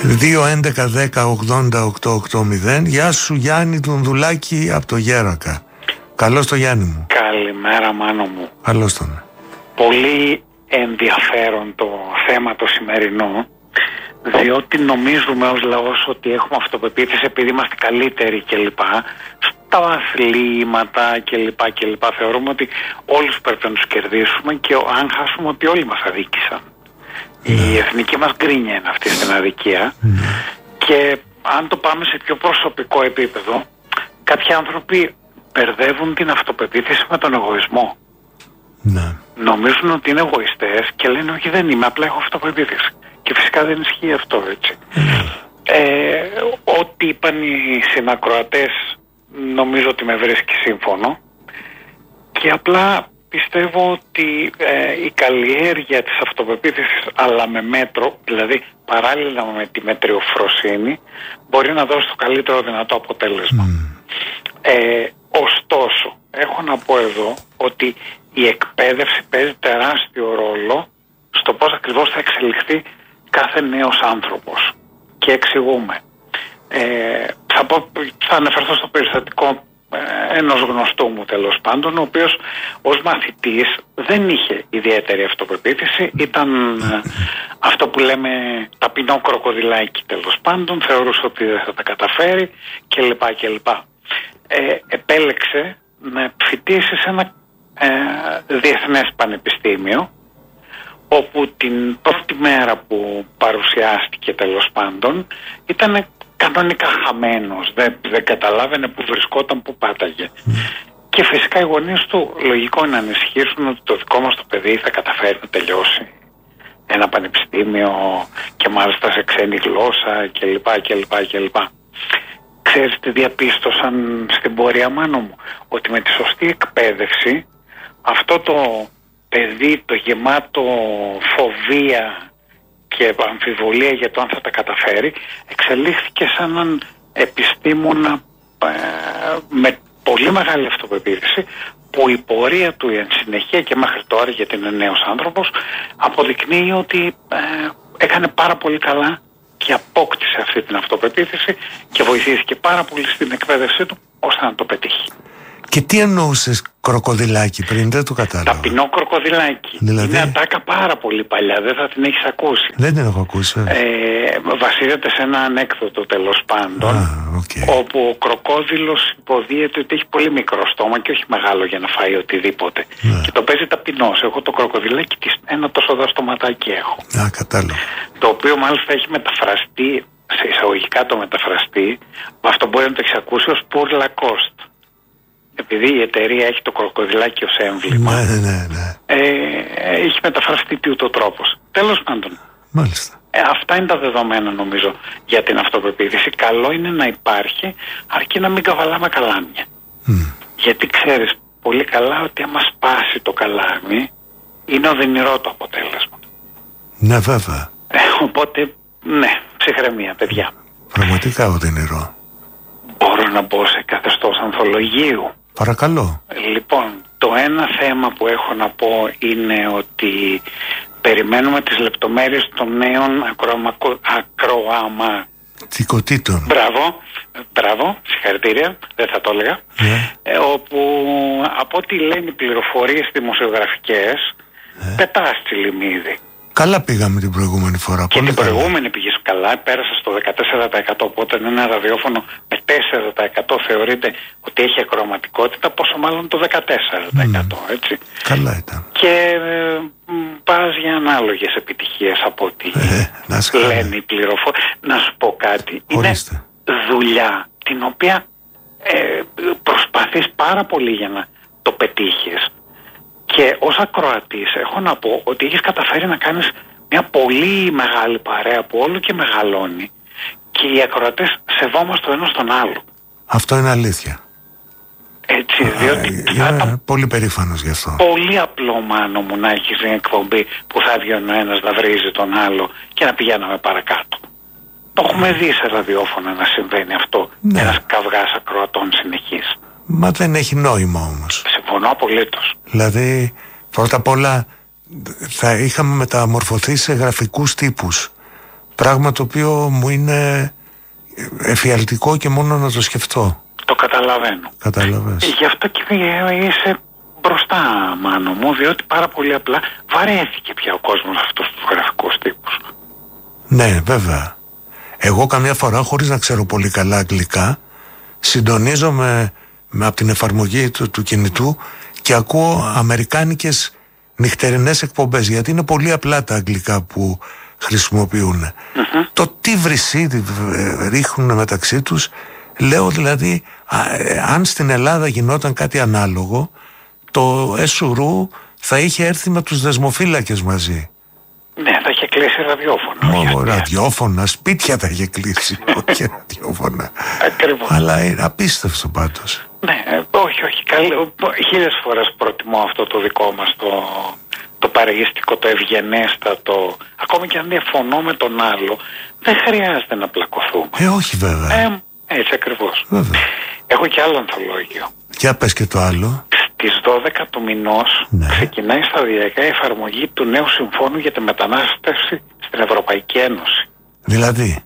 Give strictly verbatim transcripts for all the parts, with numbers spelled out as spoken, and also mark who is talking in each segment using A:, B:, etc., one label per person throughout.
A: δύο έντεκα δέκα ογδόντα οκτώ ογδόντα. Γεια σου Γιάννη Τουνδουλάκη από το Γέρακα. Καλώς το Γιάννη μου.
B: Καλημέρα Μάνο μου.
A: Καλώς τον.
B: Πολύ ενδιαφέρον το θέμα το σημερινό, διότι νομίζουμε ως λαός ότι έχουμε αυτοπεποίθηση επειδή είμαστε καλύτεροι κλπ. Στα αθλήματα κλπ. κλπ. Θεωρούμε ότι όλους πρέπει να τους κερδίσουμε και αν χάσουμε ότι όλοι μας αδίκησαν. Ναι. Η εθνική μας γκρίνια είναι αυτή στην αδικία. Ναι. Και αν το πάμε σε πιο προσωπικό επίπεδο, κάποιοι άνθρωποι μπερδεύουν την αυτοπεποίθηση με τον εγωισμό. Ναι. Νομίζουν ότι είναι εγωιστές και λένε όχι δεν είμαι, απλά έχω αυτοπεποίθηση. Και φυσικά δεν ισχύει αυτό, έτσι. Ναι. Ε, ό,τι είπαν οι συνακροατές νομίζω ότι με βρίσκει σύμφωνο και απλά πιστεύω ότι ε, η καλλιέργεια της αυτοπεποίθησης αλλά με μέτρο, δηλαδή παράλληλα με τη μετριοφροσύνη, μπορεί να δώσει το καλύτερο δυνατό αποτέλεσμα. Mm. Ε, ωστόσο, έχω να πω εδώ ότι η εκπαίδευση παίζει τεράστιο ρόλο στο πώς ακριβώς θα εξελιχθεί κάθε νέος άνθρωπος. Και εξηγούμε. Ε, θα, πω, θα αναφερθώ στο περιστατικό ε, ενός γνωστού μου τέλος πάντων, ο οποίος ως μαθητής δεν είχε ιδιαίτερη αυτοπεποίθηση, ήταν ε, αυτό που λέμε ταπεινό κροκοδιλάκι τέλος πάντων, θεωρούσε ότι δεν θα τα καταφέρει κλπ. κλπ. Ε, επέλεξε να φοιτήσει σε ένα ε, διεθνές πανεπιστήμιο, όπου την πρώτη μέρα που παρουσιάστηκε τέλος πάντων ήταν κανονικά χαμένος, δεν, δεν καταλάβαινε που βρισκόταν, που πάταγε. Mm. Και φυσικά οι γονείς του λογικό είναι να ανησυχήσουν ότι το δικό μας το παιδί θα καταφέρει να τελειώσει ένα πανεπιστήμιο και μάλιστα σε ξένη γλώσσα κλπ. κλπ, κλπ. Ξέρεις τι διαπίστωσαν στην πορεία Μάνο μου? Ότι με τη σωστή εκπαίδευση αυτό το παιδί, το γεμάτο φοβία και αμφιβολία για το αν θα τα καταφέρει, εξελίχθηκε σαν έναν επιστήμονα ε, με πολύ μεγάλη αυτοπεποίθηση, που η πορεία του εν συνεχεία και μέχρι τώρα, γιατί είναι νέος άνθρωπος, αποδεικνύει ότι ε, έκανε πάρα πολύ καλά και απόκτησε αυτή την αυτοπεποίθηση και βοηθήθηκε πάρα πολύ στην εκπαίδευσή του ώστε να το πετύχει.
A: Και τι εννοούσες κροκοδιλάκι πριν, δεν το κατάλαβα.
B: Ταπεινό κροκοδιλάκι. Δηλαδή... Είναι ατάκα πάρα πολύ παλιά, δεν θα την έχεις ακούσει.
A: Δεν την έχω ακούσει.
B: Ε, βασίζεται σε ένα ανέκδοτο τέλος πάντων,
A: ah, okay.
B: όπου ο κροκόδιλος υποδίεται ότι έχει πολύ μικρό στόμα και όχι μεγάλο για να φάει οτιδήποτε. Yeah. Και το παίζει ταπεινός. Εγώ το κροκοδιλάκι, ένα τόσο δα στοματάκι έχω.
A: Ah, κατάλαβα.
B: Το οποίο μάλιστα έχει μεταφραστεί, σε εισαγωγικά το μεταφραστεί, αυτό μπορεί να το έχει ακούσει ως pour la coste. Επειδή η εταιρεία έχει το κροκοδιλάκι ως έμβλημα,
A: ναι, ναι, ναι.
B: Ε, έχει μεταφραστεί τι ούτω τρόπος. Τέλος πάντων,
A: μάλιστα.
B: Ε, αυτά είναι τα δεδομένα νομίζω για την αυτοπεποίθηση. Καλό είναι να υπάρχει, αρκεί να μην καβαλάμε καλάμια. Mm. Γιατί ξέρεις πολύ καλά ότι άμα σπάσει το καλάμι είναι οδυνηρό το αποτέλεσμα.
A: Ναι, βέβαια.
B: Ε, οπότε, ναι, ψυχραιμία παιδιά.
A: Πραγματικά οδυνηρό.
B: Μπορώ να μπω σε καθεστώς ανθολογίου?
A: Παρακαλώ.
B: Λοιπόν, το ένα θέμα που έχω να πω είναι ότι περιμένουμε τις λεπτομέρειες των νέων ακροαματικοτήτων. Μπράβο, μπράβο, συγχαρητήρια, δεν θα το έλεγα. Yeah. Ε, όπου από ό,τι λένε οι πληροφορίες δημοσιογραφικές, yeah. πετάς τσιλιμίδι.
A: Καλά πήγαμε την προηγούμενη φορά.
B: Και την προηγούμενη πήγες καλά, πέρασε στο δεκατέσσερα τοις εκατό, οπότε ένα ραδιόφωνο με τέσσερα τοις εκατό θεωρείται ότι έχει ακροαματικότητα, πόσο μάλλον το δεκατέσσερα τοις εκατό, mm. έτσι.
A: Καλά ήταν.
B: Και ε, πας για ανάλογες επιτυχίες από ό,τι ε, λένε οι πληροφορίες. Να σου πω κάτι,
A: Ορίστε.
B: Είναι δουλειά την οποία ε, προσπαθείς πάρα πολύ για να το πετύχεις. Και ως ακροατής έχω να πω ότι έχεις καταφέρει να κάνεις μια πολύ μεγάλη παρέα που όλο και μεγαλώνει και οι ακροατές σεβόμαστε το ένα στον άλλο.
A: Αυτό είναι αλήθεια.
B: Έτσι, διότι...
A: Είμαι θα... πολύ περήφανος γι' αυτό.
B: Πολύ απλό Μάνο μου να έχεις μια εκπομπή που θα βγαίνει ο ένας να βρίζει τον άλλο και να πηγαίναμε παρακάτω. Το έχουμε δει σε ραδιόφωνα να συμβαίνει αυτό, ναι. Ένας καυγάς ακροατών συνεχής.
A: Μα δεν έχει νόημα όμως.
B: Συμφωνώ απολύτως.
A: Δηλαδή, πρώτα απ' όλα θα είχαμε μεταμορφωθεί σε γραφικούς τύπους. Πράγμα το οποίο μου είναι εφιαλτικό και μόνο να το σκεφτώ.
B: Το καταλαβαίνω.
A: Καταλαβαίνεις.
B: Γι' αυτό και είσαι μπροστά, Μάνο μου, διότι πάρα πολύ απλά βαρέθηκε πια ο κόσμος αυτούς τους γραφικούς τύπους.
A: Ναι, βέβαια. Εγώ καμιά φορά, χωρίς να ξέρω πολύ καλά αγγλικά, συντονίζομαι με, από την εφαρμογή του, του κινητού και ακούω αμερικάνικες νυχτερινές εκπομπές, γιατί είναι πολύ απλά τα αγγλικά που χρησιμοποιούν. Mm-hmm. Το τι βρυσίδι ρίχνουν μεταξύ τους, λέω δηλαδή, α, αν στην Ελλάδα γινόταν κάτι ανάλογο, το Εσουρού θα είχε έρθει με τους δεσμοφύλακες μαζί.
B: Ναι, θα είχε κλείσει ραδιόφωνα.
A: Ω, ραδιόφωνα, σπίτια θα είχε κλείσει, όχι ραδιόφωνα.
B: Ακριβώς.
A: Αλλά είναι απίστευτο πάντως.
B: Ναι, όχι, όχι. Χίλιες φορές προτιμώ αυτό το δικό μας, το, το παρεγιστικό, το ευγενέστατο. Ακόμη και αν διαφωνώ με τον άλλο, δεν χρειάζεται να πλακωθούμε.
A: Ε, όχι βέβαια.
B: Ε, έτσι ακριβώς.
A: Βέβαια.
B: Έχω και άλλο ανθολόγιο.
A: Για πες και το άλλο.
B: Στις δώδεκα του μηνός, ναι, ξεκινάει σταδιακά η εφαρμογή του νέου συμφώνου για τη μετανάστευση στην Ευρωπαϊκή Ένωση.
A: Δηλαδή.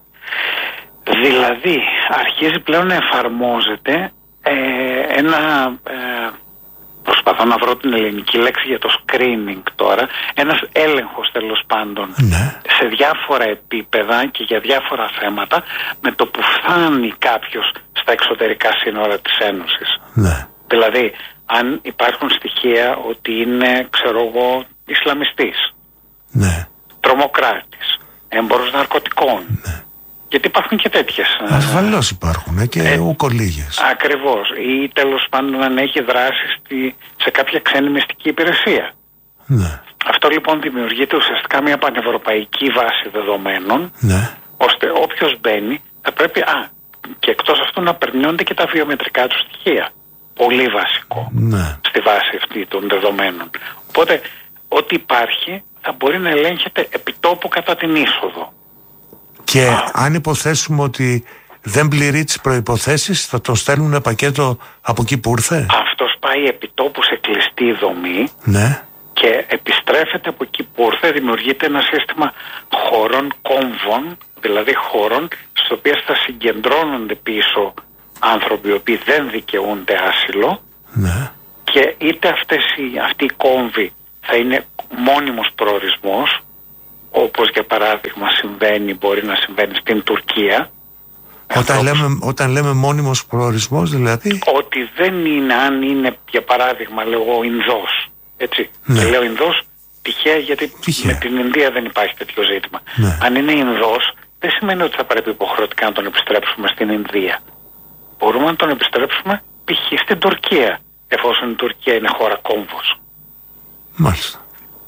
B: Δηλαδή, αρχίζει πλέον να εφαρμόζεται ε, ένα, ε, προσπαθώ να βρω την ελληνική λέξη για το screening τώρα, ένας έλεγχος τέλος πάντων, ναι, σε διάφορα επίπεδα και για διάφορα θέματα, με το που φτάνει κάποιος στα εξωτερικά σύνορα της Ένωσης.
A: Ναι.
B: Δηλαδή, αν υπάρχουν στοιχεία ότι είναι, ξέρω εγώ, Ισλαμιστής,
A: ναι,
B: τρομοκράτης, έμπορος ναρκωτικών, ναι, γιατί υπάρχουν και τέτοιες.
A: Ασφαλώς υπάρχουν και ε, ούκο λίγες.
B: Ακριβώς. Ή τέλος πάντων αν έχει δράσει στη, σε κάποια ξένη μυστική υπηρεσία.
A: Ναι.
B: Αυτό λοιπόν δημιουργείται ουσιαστικά μια πανευρωπαϊκή βάση δεδομένων, ναι, ώστε όποιος μπαίνει θα πρέπει, α, και εκτός αυτού να περνιόνται και τα βιομετρικά του στοιχεία. Πολύ βασικό, ναι, στη βάση αυτή των δεδομένων. Οπότε ό,τι υπάρχει θα μπορεί να ελέγχεται επιτόπου κατά την είσοδο.
A: Και Α. αν υποθέσουμε ότι δεν πληρεί τις προϋποθέσεις, θα τον στέλνουν πακέτο από εκεί που ήρθε.
B: Αυτός πάει επιτόπου σε κλειστή δομή,
A: ναι,
B: και επιστρέφεται από εκεί που ήρθε. Δημιουργείται ένα σύστημα χωρών κόμβων, δηλαδή χωρών στις οποίες θα συγκεντρώνονται πίσω άνθρωποι οι οποίοι δεν δικαιούνται άσυλο, ναι, και είτε αυτές οι, αυτοί οι κόμβοι θα είναι μόνιμος προορισμός, όπως για παράδειγμα συμβαίνει, μπορεί να συμβαίνει στην Τουρκία.
A: Όταν λέμε, όταν λέμε μόνιμος προορισμός, δηλαδή
B: ότι δεν είναι, αν είναι για παράδειγμα λέγω Ινδός, έτσι,
A: ναι,
B: και λέω Ινδός τυχαία γιατί
A: τυχαία.
B: Με την Ινδία δεν υπάρχει τέτοιο ζήτημα,
A: ναι.
B: Αν είναι Ινδός δεν σημαίνει ότι θα πρέπει υποχρεωτικά να τον επιστρέψουμε στην Ινδία. Μπορούμε να τον επιστρέψουμε π.χ. στην Τουρκία, εφόσον η Τουρκία είναι χώρα κόμβος.
A: Μάλιστα.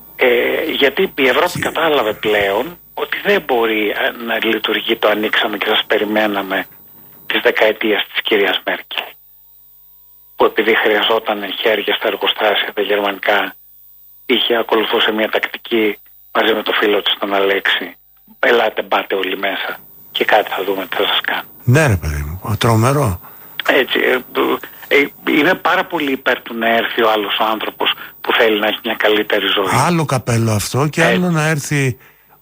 B: Ε, γιατί η Ευρώπη κατάλαβε πλέον ότι δεν μπορεί να λειτουργεί το ανοίξαμε και σας περιμέναμε της δεκαετίας της κυρίας Μέρκελ, που επειδή χρειαζόταν χέρια στα εργοστάσια τα γερμανικά, είχε ακολουθούσε μια τακτική μαζί με το φίλο της τον Αλέξη, ελάτε μπάτε όλοι μέσα και κάτι θα δούμε τι θα σας κάνω.
A: Ναι ρε παιδί μου, τρομερό.
B: Έτσι, ε, ε, είναι πάρα πολύ υπέρ του να έρθει ο άλλος ο άνθρωπος που θέλει να έχει μια καλύτερη ζωή.
A: Άλλο καπέλο αυτό και άλλο ε, να έρθει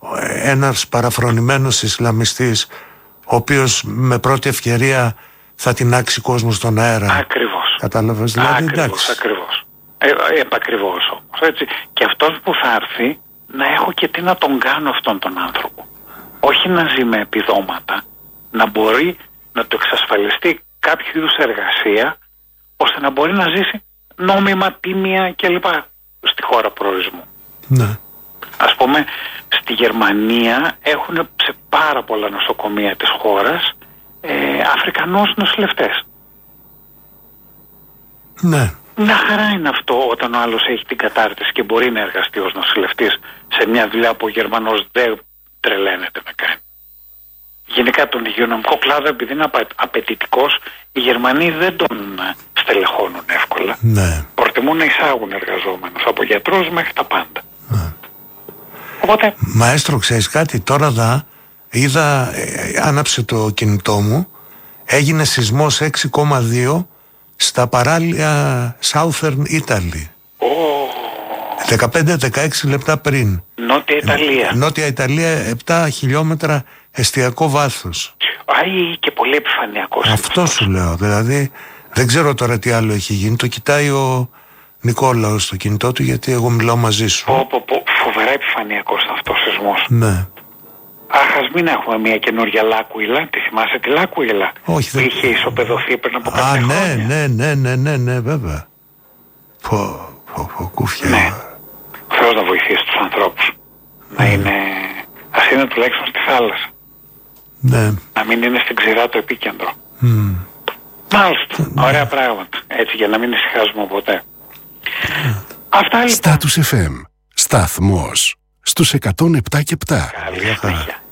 A: ένας παραφρονημένος Ισλαμιστής ο οποίος με πρώτη ευκαιρία θα τεινάξει κόσμο στον αέρα.
B: Ακριβώς.
A: Κατάλαβες δηλαδή,
B: ακριβώς,
A: εντάξει.
B: Ακριβώς. Ε, ε, επακριβώς όμως. Έτσι. Και αυτός που θα έρθει να έχω και τι να τον κάνω αυτόν τον άνθρωπο. Όχι να ζει με επιδόματα. Να μπορεί να το εξασφαλιστεί κάποιο είδους εργασία ώστε να μπορεί να ζήσει νόμιμα, τίμια κλπ. Στη χώρα προορισμού.
A: Ναι.
B: Ας πούμε στη Γερμανία έχουν σε πάρα πολλά νοσοκομεία της χώρας ε, Αφρικανούς νοσηλευτές.
A: Ναι.
B: Μια χαρά είναι αυτό όταν ο άλλος έχει την κατάρτιση και μπορεί να εργαστεί ως νοσηλευτής σε μια δουλειά που ο Γερμανός δεν τρελαίνεται να κάνει. Γενικά τον υγειονομικό κλάδο, επειδή είναι απαιτητικός, οι Γερμανοί δεν τον στελεχώνουν εύκολα.
A: Ναι.
B: Προτιμούν να εισάγουν εργαζόμενους από γιατρούς μέχρι τα πάντα. Ναι. Οπότε...
A: Μαέστρο, ξέρεις κάτι, τώρα δα, είδα, ε, άναψε το κινητό μου, έγινε σεισμός έξι κόμμα δύο στα παράλια Southern Italy.
B: Oh.
A: δεκαπέντε δεκαέξι λεπτά πριν.
B: Νότια Ιταλία.
A: Νότια Ιταλία, επτά χιλιόμετρα εστιακό βάθος.
B: Άι, και πολύ επιφανειακός.
A: Αυτό σου λέω. Δηλαδή δεν ξέρω τώρα τι άλλο έχει γίνει. Το κοιτάει ο Νικόλαος στο κινητό του, γιατί εγώ μιλάω μαζί σου.
B: Πω, πω, πω, φοβερά επιφανειακός αυτός ο σεισμός.
A: Ναι.
B: Αχ, ας μην έχουμε μια καινούργια Λάκουιλα. Τη θυμάσαι τη Λάκουιλα?
A: Όχι, δεν...
B: Είχε ισοπεδωθεί πριν από κάποια
A: Α, ναι,
B: χρόνια.
A: ναι, ναι, ναι, ναι, ναι, βέβαια. Πω, πω, πω, κούφια.
B: Ναι. Ο Θεός να βοηθήσει τους ανθρώπους. Να
A: Ναι.
B: είναι... Ας είναι τουλάχιστον στη θάλασσα.
A: Ναι.
B: Να μην είναι στην ξηρά το επίκεντρο.
A: Mm.
B: Μάλιστα. Ωραία πράγματα. Έτσι, για να μην ησυχάζουμε ποτέ. Αυτά λοιπόν.
C: Status εφ εμ. Σταθμός στους εκατόν επτά και επτά.
B: Καλή συνέχεια.